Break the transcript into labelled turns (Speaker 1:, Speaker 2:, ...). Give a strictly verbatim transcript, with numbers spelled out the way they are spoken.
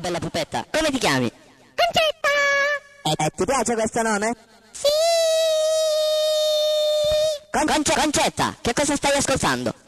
Speaker 1: bella pupetta, come ti chiami?
Speaker 2: Concetta!
Speaker 1: E, e ti piace questo nome?
Speaker 2: Sì!
Speaker 1: Con- Conce- Concetta, che cosa stai ascoltando?